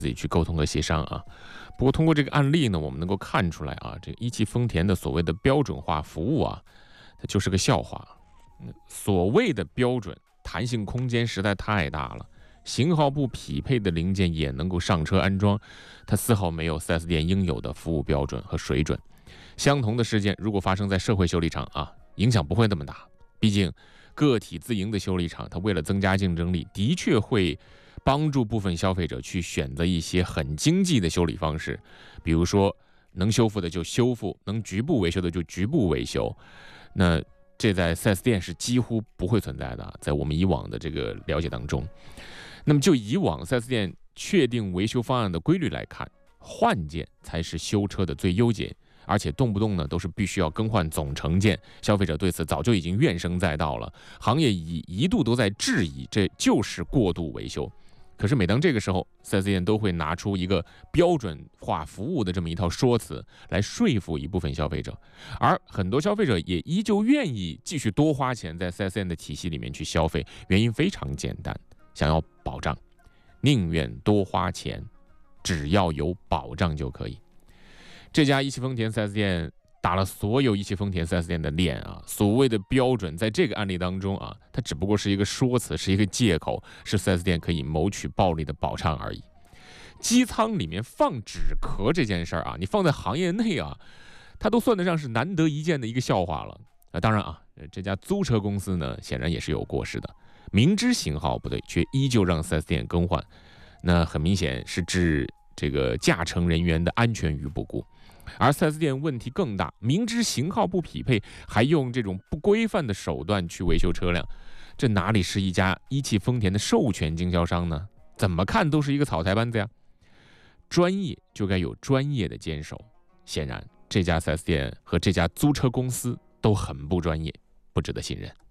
自己去沟通和协商啊。不过通过这个案例呢，我们能够看出来啊，这个一汽丰田的所谓的标准化服务啊，它就是个笑话。所谓的标准，弹性空间实在太大了，型号不匹配的零件也能够上车安装，它丝毫没有 4S 店应有的服务标准和水准。相同的事件如果发生在社会修理厂啊，影响不会那么大，毕竟个体自营的修理厂，它为了增加竞争力，的确会帮助部分消费者去选择一些很经济的修理方式，比如说能修复的就修复，能局部维修的就局部维修。那这在 4S 店是几乎不会存在的，在我们以往的这个了解当中。那么就以往 4S 店确定维修方案的规律来看，换件才是修车的最优解，而且动不动呢都是必须要更换总成件，消费者对此早就已经怨声载道了，行业一度都在质疑这就是过度维修。可是每当这个时候 4S 店都会拿出一个标准化服务的这么一套说辞来说服一部分消费者，而很多消费者也依旧愿意继续多花钱在 4S 店的体系里面去消费，原因非常简单，想要保障，宁愿多花钱，只要有保障就可以。这家一汽丰田 4S 店打了所有一汽丰田 4S 店的脸啊！所谓的标准，在这个案例当中啊，它只不过是一个说辞，是一个借口，是 4S 店可以谋取暴利的保障而已。机舱里面放纸壳这件事儿啊，你放在行业内啊，它都算得上是难得一见的一个笑话了。当然啊，这家租车公司呢，显然也是有过失的，明知型号不对，却依旧让 4S 店更换，那很明显是置这个驾乘人员的安全于不顾。而 4S 店问题更大，明知型号不匹配，还用这种不规范的手段去维修车辆，这哪里是一家一汽丰田的授权经销商呢？怎么看都是一个草台班子呀！专业就该有专业的坚守，显然这家 4S 店和这家租车公司都很不专业，不值得信任。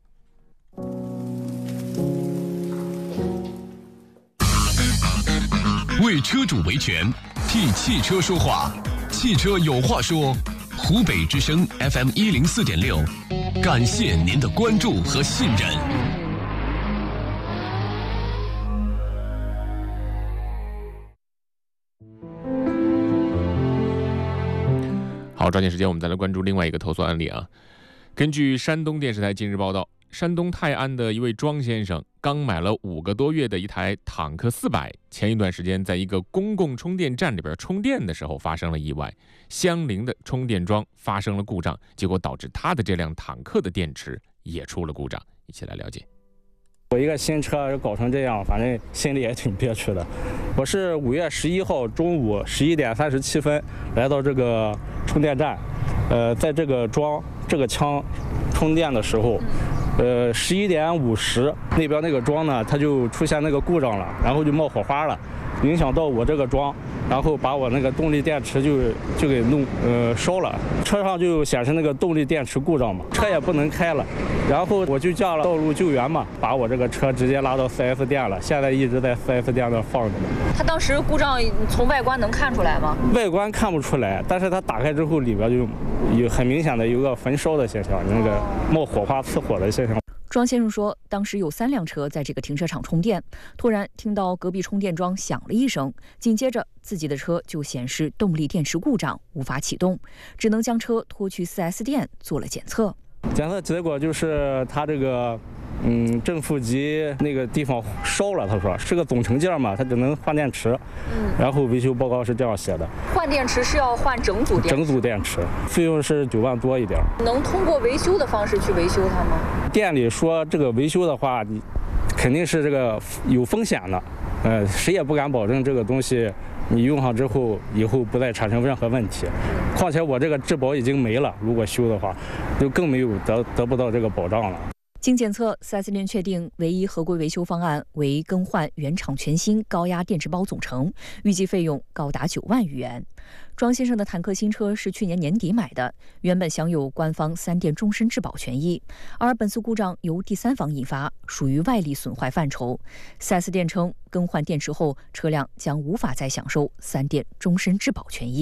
为车主维权，替汽车说话。汽车有话说，湖北之声 FM104.6，感谢您的关注和信任。 好，抓紧时间，我们再来关注另外一个投诉案例啊。根据山东电视台近日报道，山东泰安的一位庄先生刚买了5个多月的一台坦克400，前一段时间在一个公共充电站里边充电的时候发生了意外，相邻的充电桩发生了故障，结果导致他的这辆坦克的电池也出了故障。一起来了解。 我一个新车搞成这样，反正心里也挺憋屈的。我是5月11号中午11点37分来到这个充电站，在这个装这个枪充电的时候，11点50那边那个桩呢，它就出现那个故障了，然后就冒火花了，影响到我这个桩，然后把我那个动力电池就给烧了，车上就显示那个动力电池故障嘛，车也不能开了，然后我就叫了道路救援嘛，把我这个车直接拉到 4S 店了，现在一直在 4S 店那放着呢。 它当时故障从外观能看出来吗？ 外观看不出来，但是它打开之后里边就有很明显的有个焚烧的现象，那个冒火花呲火的现象。 庄先生说，当时有3辆车在这个停车场充电，突然听到隔壁充电桩响了一声，紧接着自己的车就显示动力电池故障，无法启动，只能将车拖去 4S 店做了检测。 检测结果就是它这个正负极那个地方烧了，他说是个总成件嘛，它只能换电池。然后维修报告是这样写的： 换电池是要换整组电池， 整组电池费用是9万多一点。 能通过维修的方式去维修它吗？ 店里说这个维修的话，你肯定是这个有风险的，谁也不敢保证这个东西你用上之后以后不再产生任何问题。况且我这个质保已经没了，如果修的话，就更没有得不到这个保障了。 经检测 ，4S 店确定唯一合规维修方案为更换原厂全新高压电池包总成，预计费用高达9万余元。庄先生的坦克新车是去年年底买的，原本享有官方3电终身质保权益，而本次故障由第三方引发，属于外力损坏范畴。4S 店称，更换电池后，车辆将无法再享受3电终身质保权益。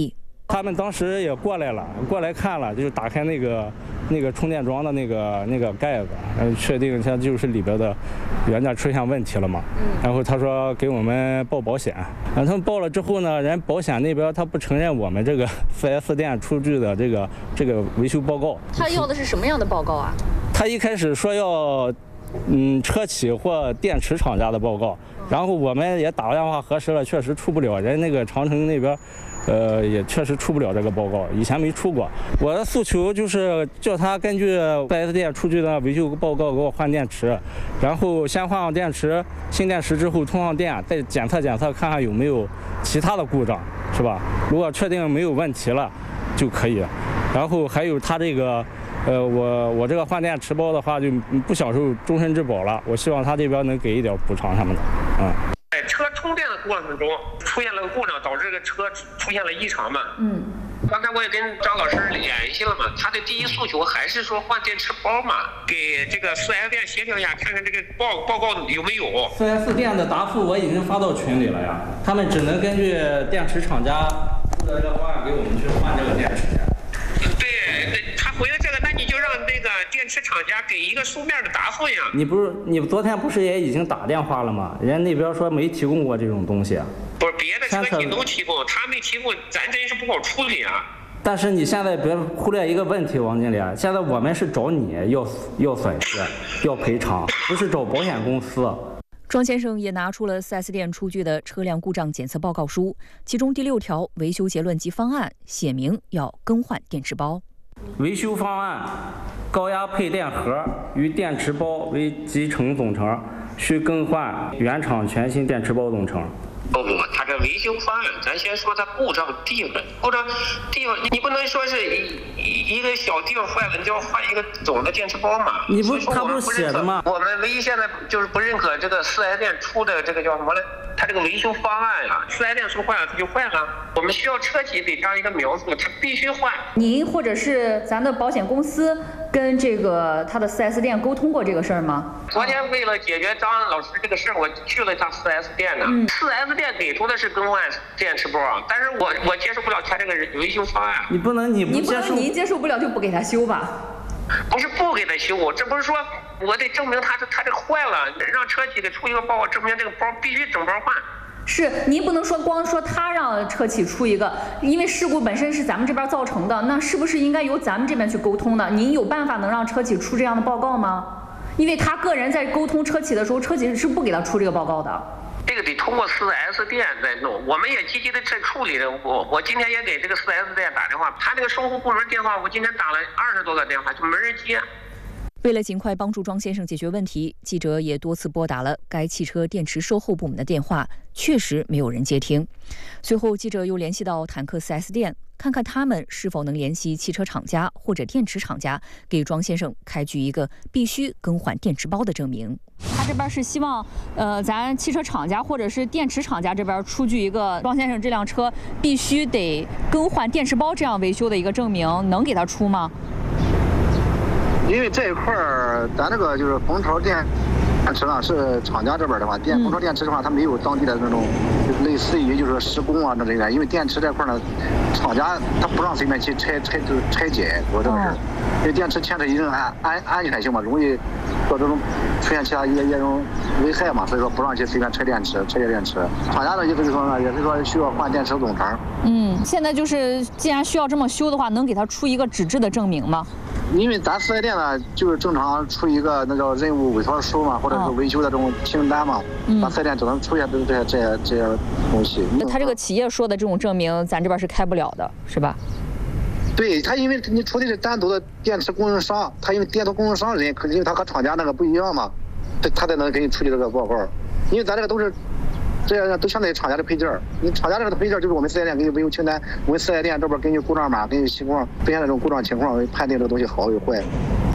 他们当时也过来看了，就是打开那个充电桩的那个盖子，确定它就是里边的元件出现问题了嘛。然后他说给我们报保险，他们报了之后呢，人保险那边他不承认我们这个 4S 店出具的这个维修报告。 他要的是什么样的报告啊？ 他一开始说要车企或电池厂家的报告，然后我们也打电话核实了，确实出不了，人那个长城那边也确实出不了这个报告，以前没出过。我的诉求就是叫他根据 4S 店出具的维修报告给我换电池，然后先换上电池，新电池之后充上电，再检测看看有没有其他的故障，是吧？如果确定没有问题了就可以。然后还有他这个我这个换电池包的话就不享受终身质保了，我希望他这边能给一点补偿什么的。 在车充电的过程中出现了个故障，导致这个车出现了异常嘛。刚才我也跟张老师联系了嘛，他的第一诉求还是说换电池包嘛，给这个 4S 店协调一下，看看这个报告有没有。 4S 店的答复我已经发到群里了呀，他们只能根据电池厂家出的这个方案给我们去换这个电池。 对，他回了这个，那你就让那个电池厂家给一个书面的答复呀。 你昨天不是也已经打电话了吗？人家那边说没提供过这种东西。 不是别的车企都提供，他没提供，咱真是不好处理啊。 但是你现在别忽略一个问题，王经理，现在我们是找你要损失要赔偿，不是找保险公司。 庄先生也拿出了 4S 店出具的车辆故障检测报告书，其中第6条维修结论及方案写明要更换电池包。 维修方案：高压配电盒与电池包为集成总成，需更换原厂全新电池包总成。 不，他这维修方案，咱先说它故障地方，你不能说是一个小地方坏了，你就要换一个总的电池包嘛？ 他不是写的吗？ 我们唯一现在就是不认可这个4S店出的这个叫什么呢？他这个维修方案呀，4S店说坏了他就坏了，我们需要车企给这样一个描述，他必须换。 您或者是咱的保险公司跟这个他的 4S 店沟通过这个事儿吗？ 昨天为了解决张老师这个事儿，我去了一趟 4S 店呢。4S 店给出的是更换电池包，但是我接受不了他这个维修方案。 您不能您接受不了就不给他修吧？ 不是不给他修，这不是说我得证明他这坏了，让车企给出一个报告，证明这个包必须整包换。 是，您不能说光说他让车企出一个，因为事故本身是咱们这边造成的，那是不是应该由咱们这边去沟通的？您有办法能让车企出这样的报告吗？因为他个人在沟通车企的时候，车企是不给他出这个报告的。 这个得通过 4S 店在弄，我们也积极的在处理的。我今天也给这个 4S 店打电话，他这个售后部门电话，我今天打了20多个电话，就没人接。 为了尽快帮助庄先生解决问题，记者也多次拨打了该汽车电池售后部门的电话，确实没有人接听。随后，记者又联系到坦克 4S 店，看看他们是否能联系汽车厂家或者电池厂家，给庄先生开具一个必须更换电池包的证明。 他这边是希望，咱汽车厂家或者是电池厂家这边出具一个庄先生这辆车必须得更换电池包这样维修的一个证明，能给他出吗？ 因为这一块儿，咱这个就是蜂巢电池呢，是厂家这边的话，蜂巢电池的话，它没有当地的那种，类似于就是施工啊这类的。因为电池这块呢，厂家他不让随便去拆解，我这个是，因为电池牵扯一定安全性嘛，容易做这种出现其他一种危害嘛，所以说不让去随便拆电池。厂家的意思就是说呢，也是说需要换电池总成。 现在就是既然需要这么修的话，能给他出一个纸质的证明吗？ 因为咱4S店呢，就是正常出一个那叫任务委托书嘛，或者是维修的这种清单嘛，咱4S店只能出现这些东西。 他这个企业说的这种证明，咱这边是开不了的，是吧？ 对他，因为你出的是单独的电池供应商，他因为电池供应商人，因为他和厂家那个不一样嘛，他才能给你出具这个报告。因为咱这个都是。这样都相当于厂家的配件，你厂家这个配件就是我们4S店给你维修清单，我们4S店这边根据故障码、根据情况出现这种故障情况，判定这个东西好与坏。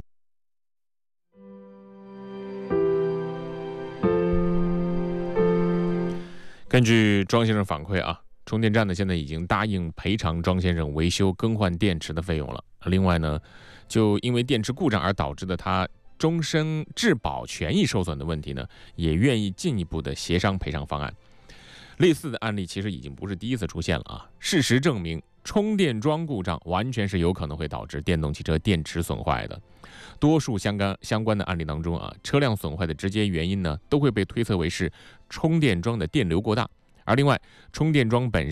根据庄先生反馈啊，充电站呢现在已经答应赔偿庄先生维修更换电池的费用了。另外呢，就因为电池故障而导致的他终身质保权益受损的问题呢，也愿意进一步的协商赔偿方案。类似的案例其实已经不是第一次出现了啊。事实证明， 充电桩故障完全是有可能会导致电动汽车电池损坏的。多数相关的案例当中啊，车辆损坏的直接原因呢，都会被推测为是充电桩的电流过大。而另外，充电桩本